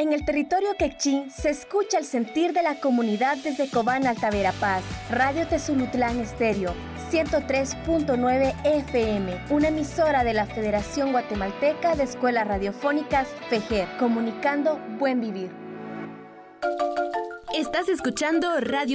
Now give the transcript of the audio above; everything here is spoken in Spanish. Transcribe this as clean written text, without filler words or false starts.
En el territorio quechí se escucha el sentir de la comunidad desde Cobán, Alta Verapaz. Radio Tezulutlán Estéreo, 103.9 FM, una emisora de la Federación Guatemalteca de Escuelas Radiofónicas, FEGER, comunicando buen vivir. Estás escuchando Radio